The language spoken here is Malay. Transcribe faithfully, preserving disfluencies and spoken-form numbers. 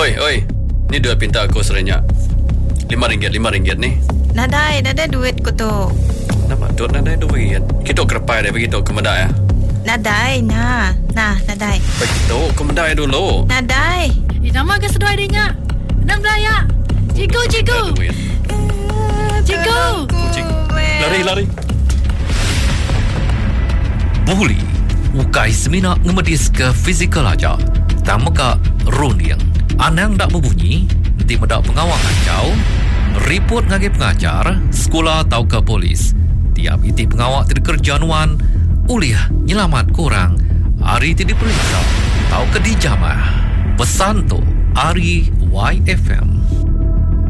Oi, oi. Ni duit pinta aku serenyak. Lima ringgit, lima ringgit ni. Nadai, nadai duit ko to. Nama dot nadai duit. Kita kerpai dia begitu ke medai ya. Nadai, nah. Nah, nadai. Begitu ke medai dulu. Nadai. Eh, nama ke seduai dia. Enam belaya. Ciku, ciku. Ciku. Kucing. Lari, lari. Buli. Ukai semina ngemedis ke fizikal aja. Tamaka runing. Anang dak berbunyi, nanti medak pengawal kacau, report ngagi pengajar, sekolah atau ke polis. Tiap iti pengawal tidak kerjaanuan, uliah nyelamat korang, hari tidak diperiksa, atau ke dijamah. Pesan tu, Ari Y F M.